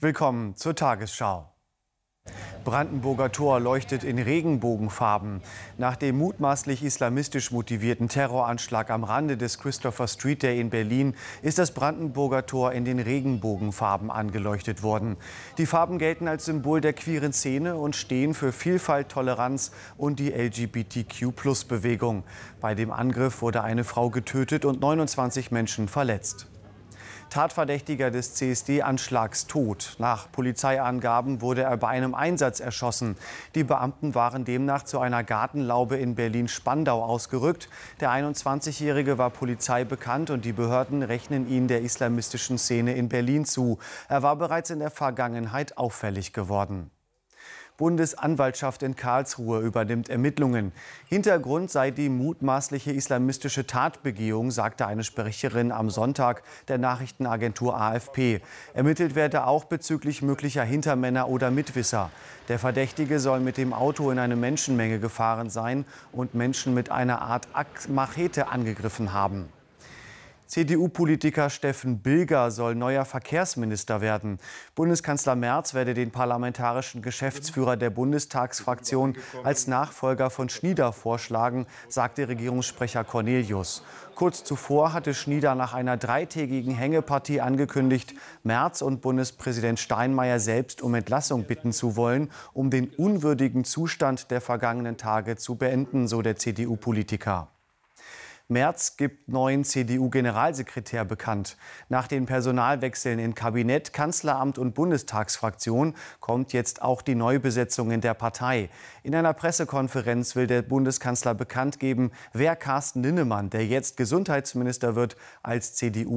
Willkommen zur Tagesschau. Brandenburger Tor leuchtet in Regenbogenfarben. Nach dem mutmaßlich islamistisch motivierten Terroranschlag am Rande des Christopher Street Day in Berlin ist das Brandenburger Tor in den Regenbogenfarben angeleuchtet worden. Die Farben gelten als Symbol der queeren Szene und stehen für Vielfalt, Toleranz und die LGBTQ+-Bewegung. Bei dem Angriff wurde eine Frau getötet und 29 Menschen verletzt. Tatverdächtiger des CSD-Anschlags tot. Nach Polizeiangaben wurde er bei einem Einsatz erschossen. Die Beamten waren demnach zu einer Gartenlaube in Berlin-Spandau ausgerückt. Der 21-Jährige war Polizei bekannt und die Behörden rechnen ihn der islamistischen Szene in Berlin zu. Er war bereits in der Vergangenheit auffällig geworden. Bundesanwaltschaft in Karlsruhe übernimmt Ermittlungen. Hintergrund sei die mutmaßliche islamistische Tatbegehung, sagte eine Sprecherin am Sonntag der Nachrichtenagentur AFP. Ermittelt werde auch bezüglich möglicher Hintermänner oder Mitwisser. Der Verdächtige soll mit dem Auto in eine Menschenmenge gefahren sein und Menschen mit einer Art Machete angegriffen haben. CDU-Politiker Steffen Bilger soll neuer Verkehrsminister werden. Bundeskanzler Merz werde den parlamentarischen Geschäftsführer der Bundestagsfraktion als Nachfolger von Schnieder vorschlagen, sagte Regierungssprecher Cornelius. Kurz zuvor hatte Schnieder nach einer dreitägigen Hängepartie angekündigt, Merz und Bundespräsident Steinmeier selbst um Entlassung bitten zu wollen, um den unwürdigen Zustand der vergangenen Tage zu beenden, so der CDU-Politiker. Merz gibt neuen CDU-Generalsekretär bekannt. Nach den Personalwechseln in Kabinett, Kanzleramt und Bundestagsfraktion kommt jetzt auch die Neubesetzung in der Partei. In einer Pressekonferenz will der Bundeskanzler bekannt geben, wer Carsten Linnemann, der jetzt Gesundheitsminister wird, als CDU